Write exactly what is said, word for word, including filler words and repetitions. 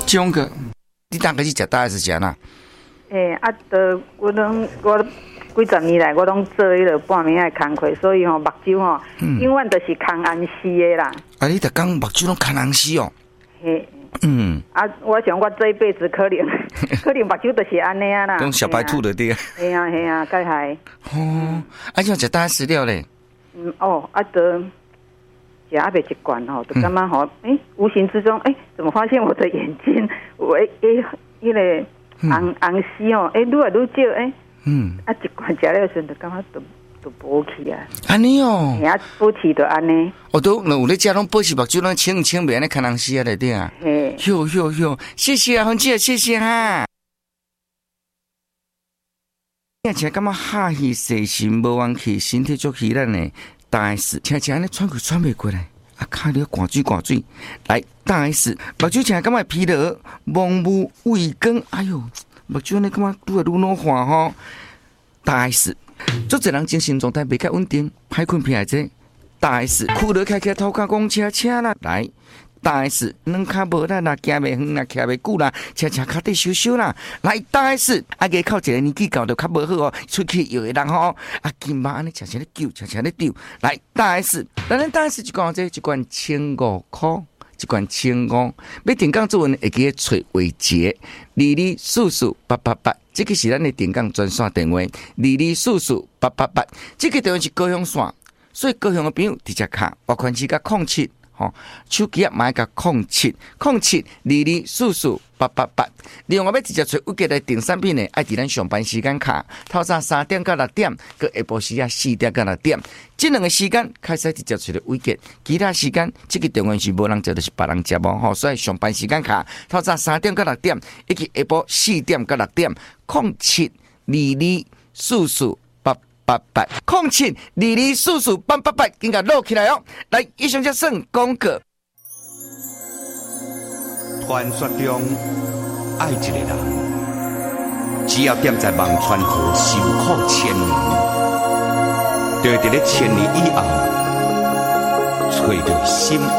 这种个，你大概去食大 S 食啦？ 诶、欸，啊，都我拢我几十年来，我拢做迄个半暝的工课，所以吼、喔、目睭吼，嗯、永远都是空安西的啦。 啊，你逐工目睭拢空安西哦。 嘿。 嗯。 啊，我想我这一辈子可能可能目睭都是安尼啊啦。 种小白兔的对啊。 系啊系啊，该系。 哦，啊，像食大 S 了咧。 嗯哦，啊得。食阿袂习惯吼，就感觉吼，哎、欸，无形之中，哎、欸，怎么发现我的眼睛，我哎哎，迄、欸那个红红丝哦，哎、欸，愈来愈少，哎、欸，嗯，啊，习惯食了时阵，就感觉都都补起啊。 安尼哦， 吓补起就安尼。 我都有咧食拢补起目睭拢清清袂安尼看人死啊咧对啊。嘿，哟哟哟，谢谢啊，红姐，谢谢哈。而且感觉哈气细心无忘气，身体足虚咱呢。大 S， 听听安尼喘气喘袂过来，啊，卡了寒水寒水，来大 S， 目睭听感觉疲劳、盲目、畏光，哎哟，目睭呢感觉愈来愈老化吼。大 S， 足侪人精神状态袂较稳定，歹困偏者。大 S， 哭了开开头壳讲车车啦，来。大 S， 两脚无力啦，行袂远啦，徛袂久啦，车车脚底收收啦。来，大 S， 啊，个靠一个年纪高就较无好哦，出去摇的人吼，啊，金马安尼常常咧救，常常咧丢。来，大 S， 咱咱大 S 一罐这一罐千五块，一罐千五。要定岗做文会记找伟杰，二二四四八八八，这个是咱的定岗专线电话，二二四四八八八，这个电话是高雄线，所以高雄的朋友直接卡，拨款时甲控七。吼，手机啊，买个空七空七二二四四八八八。另外要直接找有价来订产品呢，爱伫咱上班时间卡，透早三点到六点，佮下晡时啊四点到六点，这两个时间开始直接找有价，其他时间这个电话是无人接，就是别人接无吼，所以上班时间卡，透早三点到六点，以及下晡四点到六点，空七二二四四。八八空七二二四四八八八，紧甲录起来哦！来，以上才算广告。 传说中，爱一个人，只要踮在望川河受苦千年，就会伫咧千年以后，找到心